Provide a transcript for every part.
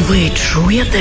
Ви чуєте?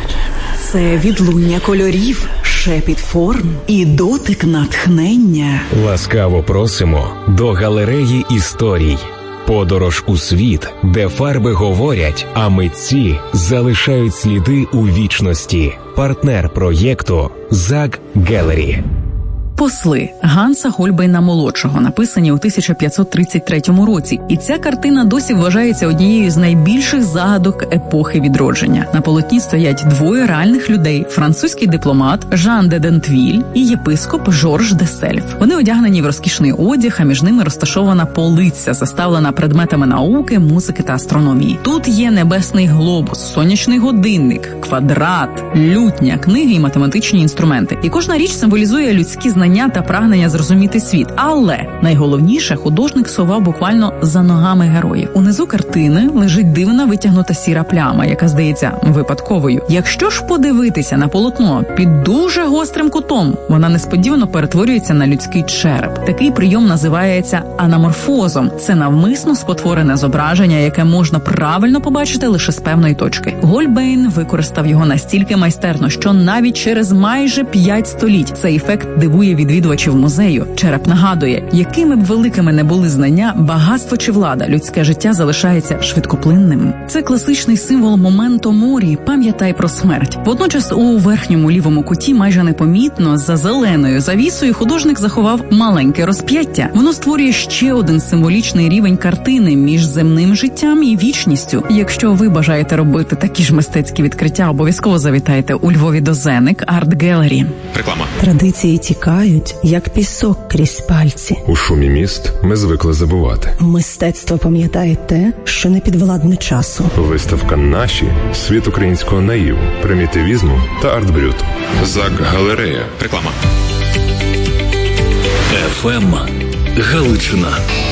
Це відлуння кольорів, шепіт форм і дотик натхнення. Ласкаво просимо до галереї історій. Подорож у світ, де фарби говорять, а митці залишають сліди у вічності. Партнер проєкту «Зак Гелері». «Посли» Ганса Гольбейна-молодшого, написані у 1533 році. І ця картина досі вважається однією з найбільших загадок епохи відродження. На полотні стоять двоє реальних людей – французький дипломат Жан де Дентвіль і єпископ Жорж де Сельф. Вони одягнені в розкішний одяг, а між ними розташована полиця, заставлена предметами науки, музики та астрономії. Тут є небесний глобус, сонячний годинник, квадрат, лютня, книги і математичні інструменти. І кожна річ символізує людські знання та прагнення зрозуміти світ. Але найголовніше, художник сховав буквально за ногами героїв. Унизу картини лежить дивна витягнута сіра пляма, яка здається випадковою. Якщо ж подивитися на полотно під дуже гострим кутом, вона несподівано перетворюється на людський череп. Такий прийом називається анаморфозом. Це навмисно спотворене зображення, яке можна правильно побачити лише з певної точки. Гольбейн використав його настільки майстерно, що навіть через майже 5 століть цей ефект дивує відвідувачів музею. Череп нагадує, якими б великими не були знання, багатство чи влада, людське життя залишається швидкоплинним. Це класичний символ моменто морі, пам'ятай про смерть. Водночас у верхньому лівому куті майже непомітно за зеленою завісою художник заховав маленьке розп'яття. Воно створює ще один символічний рівень картини між земним життям і вічністю. Якщо ви бажаєте робити такі ж мистецькі відкриття, обов'язково завітайте у Львові до Зеник Арт Гелері. Реклама. Традиції тікають, як пісок крізь пальці. У шумі міст ми звикли забувати. Мистецтво пам'ятає те, що не підвладне часу. Виставка «Наші» – світ українського наїву, примітивізму та арт-брюту. ЗАК Галерея. Реклама. ФМ Галичина.